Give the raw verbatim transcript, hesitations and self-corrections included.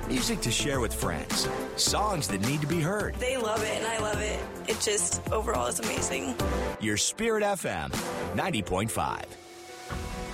Music to share with friends. Songs that need to be heard. They love it and I love it. It just overall is amazing. Your Spirit F M, ninety point five.